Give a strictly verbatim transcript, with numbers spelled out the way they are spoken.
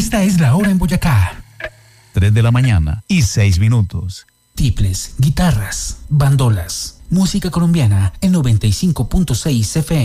Esta es la hora en Boyacá. tres de la mañana y seis minutos. Tiples, guitarras, bandolas, música colombiana en noventa y cinco punto seis F M.